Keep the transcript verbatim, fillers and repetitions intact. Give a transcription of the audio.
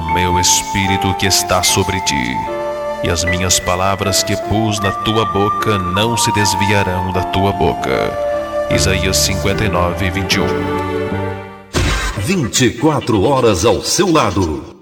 meu espírito que está sobre ti, e as minhas palavras que pus na tua boca não se desviarão da tua boca. Isaías cinquenta e nove, vinte e um. vinte e quatro horas ao seu lado.